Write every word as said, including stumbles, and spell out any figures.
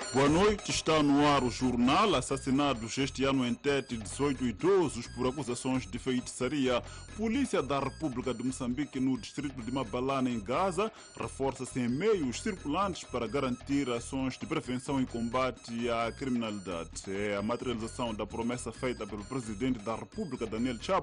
Boa noite, está no ar o jornal. Assassinados este ano em Tete dezoito idosos por acusações de feitiçaria. Polícia da República de Moçambique no distrito de Mabalana, em Gaza, reforça-se em meios circulantes para garantir ações de prevenção e combate à criminalidade. É a materialização da promessa feita pelo presidente da República, Daniel Chapo,